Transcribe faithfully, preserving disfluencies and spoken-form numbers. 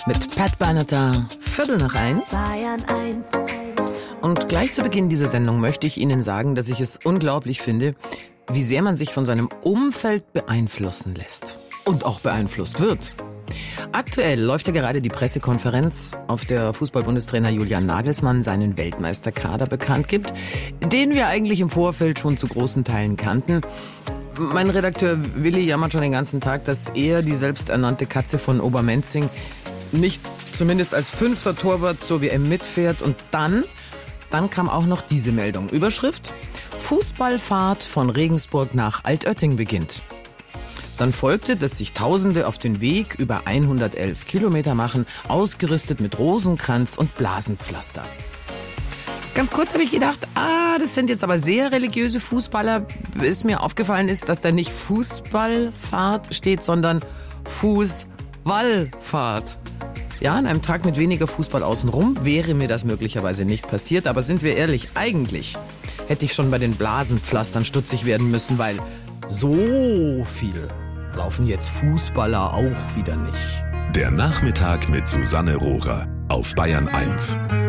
mit Pat Benatar, Viertel nach eins. Bayern eins. Und gleich zu Beginn dieser Sendung möchte ich Ihnen sagen, dass ich es unglaublich finde, wie sehr man sich von seinem Umfeld beeinflussen lässt. Und auch beeinflusst wird. Aktuell läuft ja gerade die Pressekonferenz, auf der Fußball-Bundestrainer Julian Nagelsmann seinen Weltmeisterkader bekannt gibt, den wir eigentlich im Vorfeld schon zu großen Teilen kannten. Mein Redakteur Willi jammert schon den ganzen Tag, dass er, die selbsternannte Katze von Obermenzing, nicht zumindest als fünfter Torwart zur W M mitfährt. Und dann, dann kam auch noch diese Meldung. Überschrift: Fußballfahrt von Regensburg nach Altötting beginnt. Dann folgte, dass sich Tausende auf den Weg über hundertelf Kilometer machen, ausgerüstet mit Rosenkranz und Blasenpflaster. Ganz kurz habe ich gedacht, ah, das sind jetzt aber sehr religiöse Fußballer. Bis mir aufgefallen ist, dass da nicht Fußballfahrt steht, sondern Fußballfahrt. Ja, an einem Tag mit weniger Fußball außenrum wäre mir das möglicherweise nicht passiert. Aber sind wir ehrlich, eigentlich hätte ich schon bei den Blasenpflastern stutzig werden müssen, weil so viel laufen jetzt Fußballer auch wieder nicht. Der Nachmittag mit Susanne Rohrer auf Bayern eins.